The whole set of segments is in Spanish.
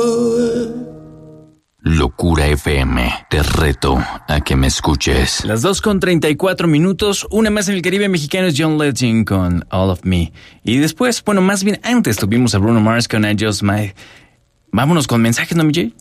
Locura FM, te reto a que me escuches. Las 2:34, una más en el Caribe mexicano es John Legend con All of Me. Y después, bueno, más bien antes tuvimos a Bruno Mars con I Just Might. Vámonos con mensajes, ¿no, mi Jay?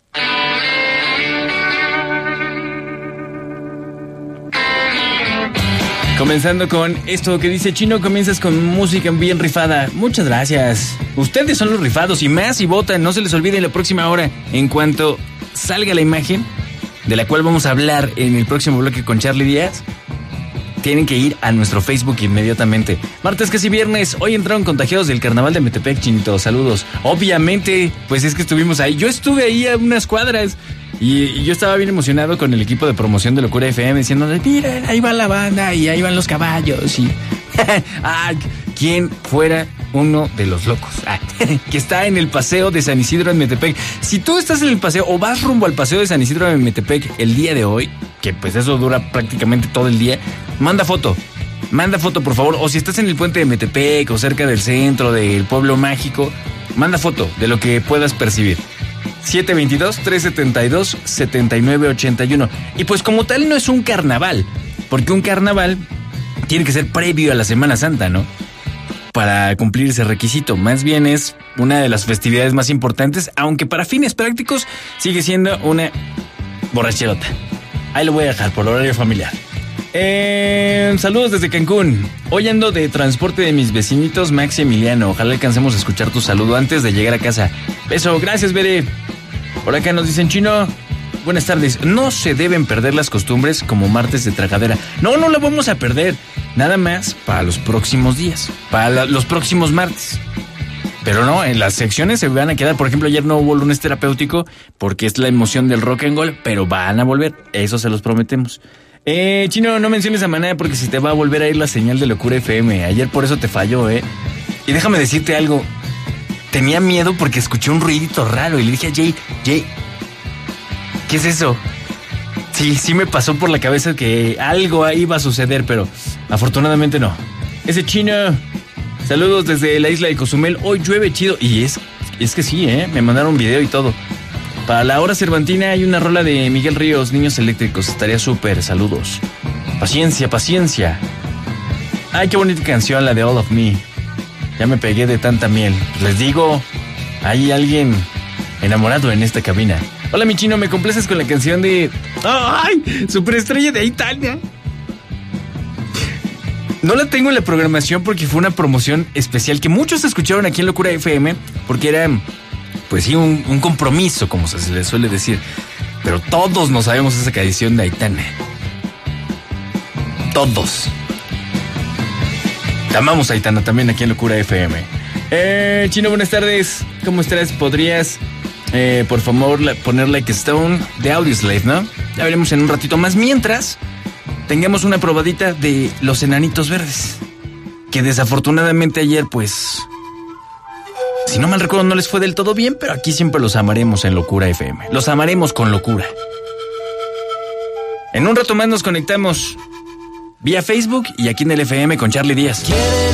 Comenzando con esto que dice Chino, comienzas con música bien rifada. Muchas gracias. Ustedes son los rifados y más si votan. No se les olvide en la próxima hora, en cuanto salga la imagen, de la cual vamos a hablar en el próximo bloque con Charlie Díaz, tienen que ir a nuestro Facebook inmediatamente. Martes, casi viernes. Hoy entraron contagiados del carnaval de Metepec, Chinito. Saludos. Obviamente, pues es que estuvimos ahí. Yo estuve ahí a unas cuadras. Y yo estaba bien emocionado con el equipo de promoción de Locura FM, diciendo, miren, ahí va la banda y ahí van los caballos. Y ¿quién fuera uno de los locos? Que está en el paseo de San Isidro en Metepec. Si tú estás en el paseo o vas rumbo al paseo de San Isidro en Metepec el día de hoy, que pues eso dura prácticamente todo el día, manda foto, por favor. O si estás en el puente de Metepec o cerca del centro del pueblo mágico, manda foto de lo que puedas percibir. 722-372-7981. Y pues como tal no es un carnaval, porque un carnaval tiene que ser previo a la Semana Santa, ¿no? Para cumplir ese requisito. Más bien es una de las festividades más importantes, aunque para fines prácticos sigue siendo una borracherota. Ahí lo voy a dejar por horario familiar. Saludos desde Cancún. Hoy ando de transporte de mis vecinitos Max y Emiliano. Ojalá alcancemos a escuchar tu saludo antes de llegar a casa. Beso, gracias, Bere. Por acá nos dicen, Chino, buenas tardes. No se deben perder las costumbres como martes de tragadera. No la vamos a perder. Nada más para los próximos días, para los próximos martes. Pero no, en las secciones se van a quedar. Por ejemplo, ayer no hubo lunes terapéutico porque es la emoción del rock and roll, pero van a volver. Eso se los prometemos. Chino, no menciones a Maná porque se te va a volver a ir la señal de Locura FM. Ayer por eso te falló, Y déjame decirte algo. Tenía miedo porque escuché un ruidito raro y le dije a Jay, ¿qué es eso? Sí me pasó por la cabeza que algo ahí iba a suceder, pero afortunadamente no. Ese Chino, saludos desde la isla de Cozumel. Hoy llueve chido. Y es que sí, me mandaron un video y todo. Para la hora cervantina hay una rola de Miguel Ríos, Niños Eléctricos. Estaría súper, saludos. Paciencia. Ay, qué bonita canción la de All of Me. Ya me pegué de tanta miel. Les digo, hay alguien enamorado en esta cabina. Hola, mi Chino, ¿me complaces con la canción de... ¡Ay! Superestrella de Aitana. No la tengo en la programación porque fue una promoción especial que muchos escucharon aquí en Locura FM, porque era, pues sí, un compromiso, como se le suele decir. Pero todos nos sabemos esa canción de Aitana. Todos. Te amamos, Aitana, también aquí en Locura FM. Chino, buenas tardes. ¿Cómo estás? ¿Podrías, por favor, poner Like a Stone de Audioslave, no? Ya veremos en un ratito más. Mientras, tengamos una probadita de Los Enanitos Verdes. Que desafortunadamente ayer, pues... Si no mal recuerdo, no les fue del todo bien, pero aquí siempre los amaremos en Locura FM. Los amaremos con locura. En un rato más nos conectamos vía Facebook y aquí en el FM con Charlie Díaz.